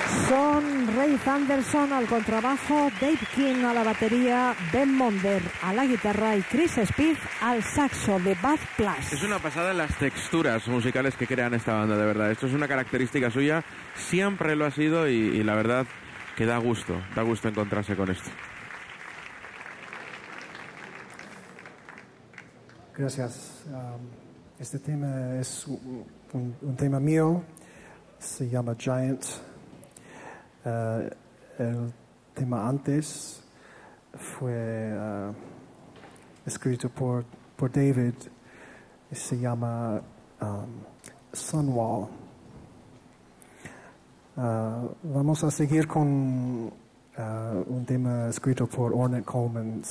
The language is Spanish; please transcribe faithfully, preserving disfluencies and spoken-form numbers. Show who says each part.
Speaker 1: Son Ray Anderson al contrabajo, Dave King a la batería, Ben Monder a la guitarra y Chris Speed al saxo de Bad Plus.
Speaker 2: Es una pasada las texturas musicales que crean esta banda, de verdad. Esto es una característica suya, siempre lo ha sido y, y la verdad que da gusto, da gusto encontrarse con esto.
Speaker 3: Gracias. Um, este tema es un, un, un tema mío, se llama Giant. Uh, el tema antes fue uh, escrito por, por David y se llama um, Sunwall. Uh, vamos a seguir con uh, un tema escrito por Ornette Coleman.